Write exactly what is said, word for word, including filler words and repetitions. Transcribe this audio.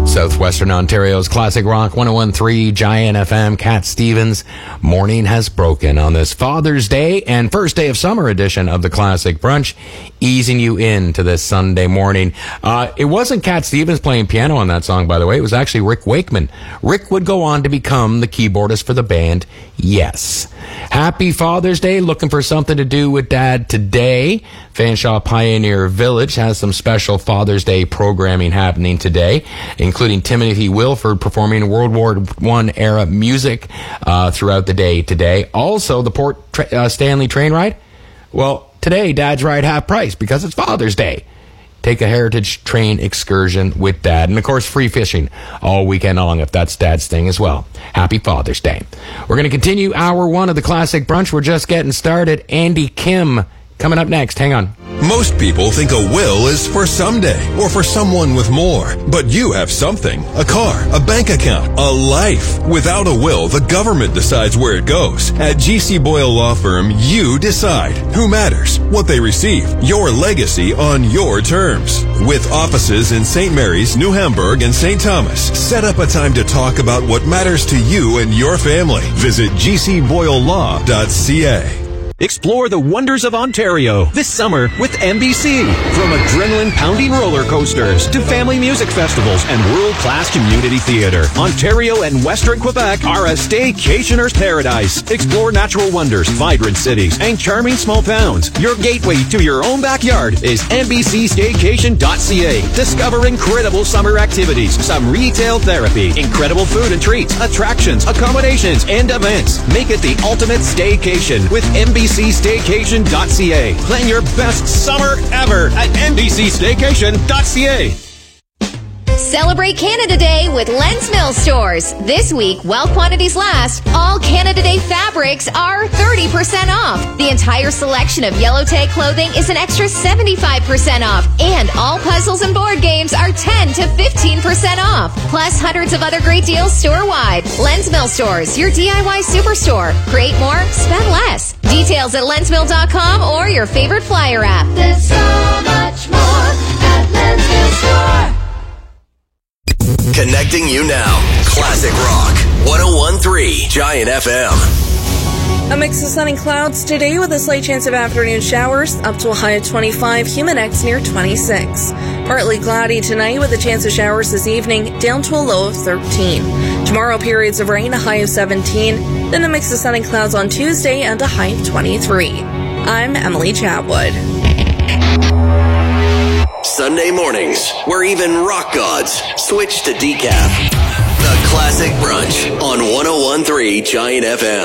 Southwestern Ontario's Classic Rock one oh one point three Giant F M. Cat Stevens, morning has broken on this Father's Day and first day of summer edition of the Classic Brunch, easing you into this Sunday morning. Uh, it wasn't Cat Stevens playing piano on that song, by the way. It was actually Rick Wakeman. Rick would go on to become the keyboardist for the band Yes. Happy Father's Day. Looking for something to do with Dad today? Fanshawe Pioneer Village has some special Father's Day programming happening today, including Timothy Wilford performing World War One era music uh, throughout the day today. Also, the Port tra- uh, Stanley train ride. Well, today, Dad's ride half price because it's Father's Day. Take a heritage train excursion with Dad. And, of course, free fishing all weekend long if that's Dad's thing as well. Happy Father's Day. We're going to continue hour one of the Classic Brunch. We're just getting started. Andy Kim coming up next. Hang on. Most people think a will is for someday or for someone with more. But you have something. A car, a bank account, a life. Without a will, the government decides where it goes. At G C Boyle Law Firm, you decide who matters, what they receive, your legacy on your terms. With offices in Saint Mary's, New Hamburg, and Saint Thomas, set up a time to talk about what matters to you and your family. Visit g c boyle law dot c a. Explore the wonders of Ontario this summer with M B C. From adrenaline-pounding roller coasters to family music festivals and world-class community theater, Ontario and Western Quebec are a staycationer's paradise. Explore natural wonders, vibrant cities, and charming small towns. Your gateway to your own backyard is n b c staycation dot c a. Discover incredible summer activities, some retail therapy, incredible food and treats, attractions, accommodations, and events. Make it the ultimate staycation with M B C. n b c staycation dot c a. Plan your best summer ever at n b c staycation dot c a. Celebrate Canada Day with Len's Mill Stores. This week, while quantities last, all Canada Day fabrics are thirty percent off. The entire selection of Yellow Tag clothing is an extra seventy-five percent off. And all puzzles and board games are ten to fifteen percent off. Plus hundreds of other great deals store-wide. Len's Mill Stores, your D I Y superstore. Create more, spend less. Details at lens mill dot com or your favorite flyer app. There's so much more at Len's Mill Store. Connecting you now. Classic Rock one oh one point three Giant F M. A mix of sun and clouds today with a slight chance of afternoon showers, up to a high of twenty-five, Humidex near twenty-six. Partly cloudy tonight with a chance of showers this evening, down to a low of thirteen. Tomorrow, periods of rain, a high of seventeen. Then a mix of sun and clouds on Tuesday and a high of twenty-three. I'm Emily Chatwood. Sunday mornings, where even rock gods switch to decaf. The Classic Brunch on one oh one point three Giant F M.